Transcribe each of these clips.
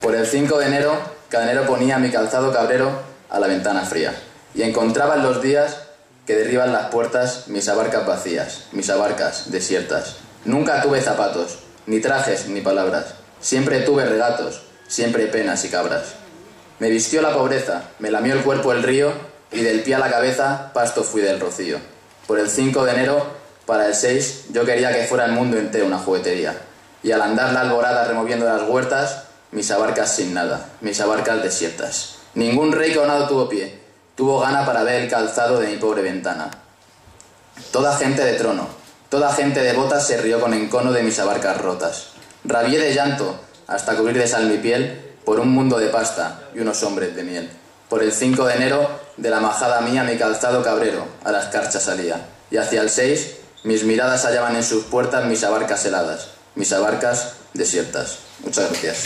Por el 5 de enero, cada enero ponía mi calzado cabrero a la ventana fría, y encontraba en los días que derriban las puertas mis abarcas vacías, mis abarcas desiertas. Nunca tuve zapatos, ni trajes, ni palabras. Siempre tuve regatos, siempre penas y cabras. Me vistió la pobreza, me lamió el cuerpo el río, y del pie a la cabeza pasto fui del rocío. Por el 5 de enero, para el 6, yo quería que fuera el mundo entero una juguetería. Y al andar la alborada removiendo las huertas, mis abarcas sin nada, mis abarcas desiertas. Ningún rey coronado tuvo pie, tuvo gana para ver el calzado de mi pobre ventana. Toda gente de trono, toda gente de botas se rió con encono de mis abarcas rotas. Rabié de llanto hasta cubrir de sal mi piel por un mundo de pasta y unos hombres de miel. Por el 5 de enero, de la majada mía mi calzado cabrero a la escarcha salía. Y hacia el 6, mis miradas hallaban en sus puertas mis abarcas heladas, mis abarcas desiertas. Muchas gracias.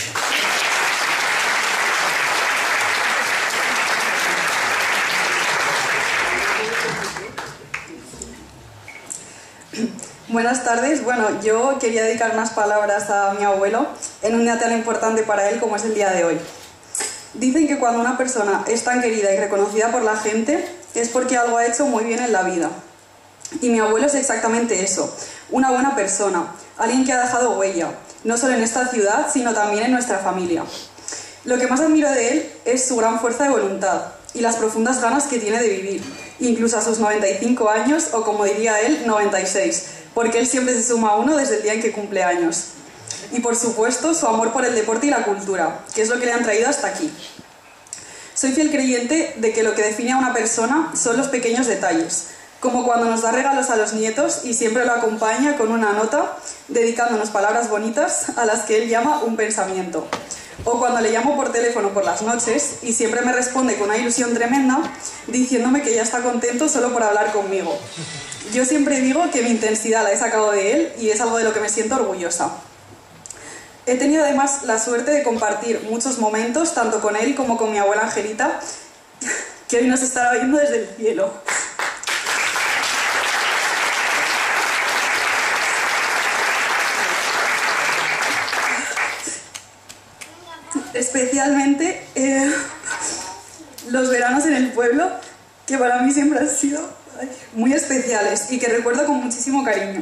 Buenas tardes. Bueno, yo quería dedicar unas palabras a mi abuelo en un día tan importante para él como es el día de hoy. Dicen que cuando una persona es tan querida y reconocida por la gente es porque algo ha hecho muy bien en la vida. Y mi abuelo es exactamente eso, una buena persona, alguien que ha dejado huella, no solo en esta ciudad, sino también en nuestra familia. Lo que más admiro de él es su gran fuerza de voluntad y las profundas ganas que tiene de vivir, incluso a sus 95 años o, como diría él, 96, porque él siempre se suma a uno desde el día en que cumple años. Y por supuesto su amor por el deporte y la cultura, que es lo que le han traído hasta aquí. Soy fiel creyente de que lo que define a una persona son los pequeños detalles, como cuando nos da regalos a los nietos y siempre lo acompaña con una nota dedicándonos palabras bonitas a las que él llama un pensamiento. O cuando le llamo por teléfono por las noches y siempre me responde con una ilusión tremenda diciéndome que ya está contento solo por hablar conmigo. Yo siempre digo que mi intensidad la he sacado de él y es algo de lo que me siento orgullosa. He tenido además la suerte de compartir muchos momentos tanto con él como con mi abuela Angelita, que hoy nos estará viendo desde el cielo. Especialmente los veranos en el pueblo, que para mí siempre han sido muy especiales y que recuerdo con muchísimo cariño.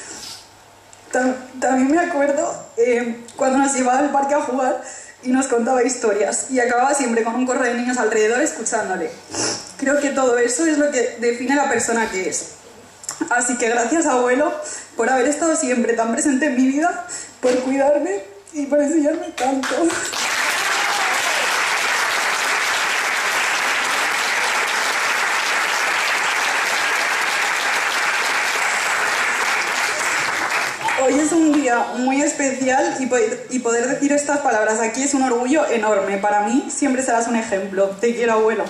También me acuerdo cuando nos llevaba al parque a jugar y nos contaba historias y acababa siempre con un corro de niños alrededor escuchándole. Creo que todo eso es lo que define a la persona que es. Así que gracias, abuelo, por haber estado siempre tan presente en mi vida, por cuidarme y por enseñarme tanto. Hoy es un día muy especial y poder decir estas palabras aquí es un orgullo enorme. Para mí siempre serás un ejemplo. Te quiero, abuelo.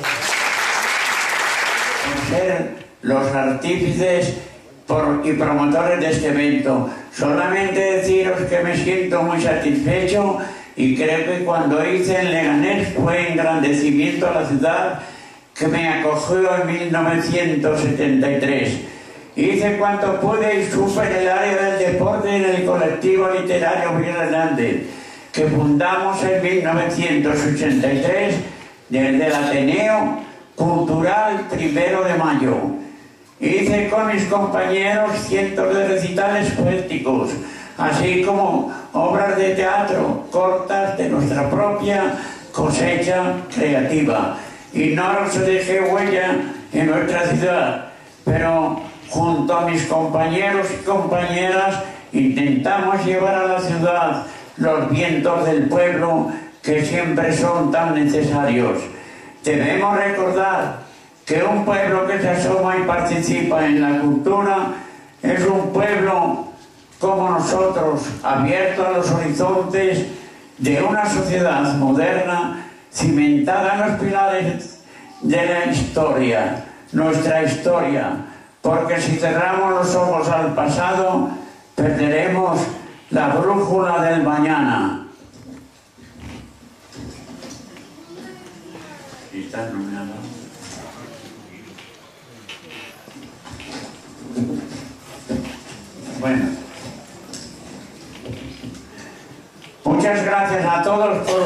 Ser los artífices y promotores de este evento. Solamente deciros que me siento muy satisfecho y creo que cuando hice en Leganés fue engrandecimiento a la ciudad que me acogió en 1973. Hice cuanto pude y supe en el área del deporte en el colectivo literario Miguel Hernández, que fundamos en 1983 desde el Ateneo Cultural 1 de Mayo. Hice con mis compañeros cientos de recitales poéticos, así como obras de teatro cortas de nuestra propia cosecha creativa. Y no se dejé huella en nuestra ciudad, pero junto a mis compañeros y compañeras intentamos llevar a la ciudad los vientos del pueblo que siempre son tan necesarios. Debemos recordar que un pueblo que se asoma y participa en la cultura es un pueblo como nosotros, abierto a los horizontes de una sociedad moderna cimentada en los pilares de la historia, nuestra historia. Porque si cerramos los ojos al pasado, perderemos la brújula del mañana. ¿Estás nominado? Bueno. Muchas Muchas gracias a todos por